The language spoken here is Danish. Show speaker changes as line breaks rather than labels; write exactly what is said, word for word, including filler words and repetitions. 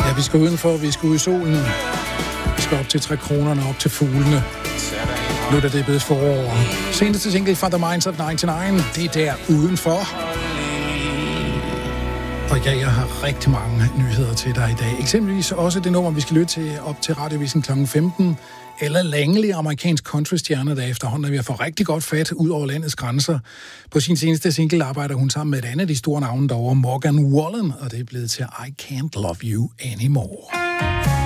Ja, vi skal udenfor, vi skal ud i solen. Vi skal op til tre kronerne, op til fuglene. Nu er det blevet forår. Seneste single fra The Minds of nioghalvfems, det er der udenfor. Og ja, jeg har rigtig mange nyheder til dig i dag. Eksempelvis også det nummer, vi skal lytte til op til Radiovisen klokken femten. Eller Langley, amerikansk countrystjerne, der efterhånden er ved at få rigtig godt fat ud over landets grænser. På sin seneste single arbejder hun sammen med et andet af de store navne derovre, Morgan Wallen, og det er blevet til I Can't Love You Anymore.